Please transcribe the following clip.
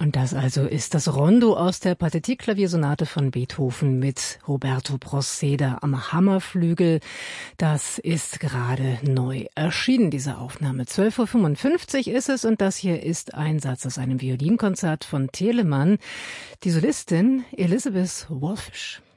Und das also ist das Rondo aus der Pathetique-Klaviersonate von Beethoven mit Roberto Proceda am Hammerflügel. Das ist gerade neu erschienen, diese Aufnahme. 12:55 Uhr ist es und das hier ist ein Satz aus einem Violinkonzert von Telemann. Die Solistin Elisabeth Wolfisch.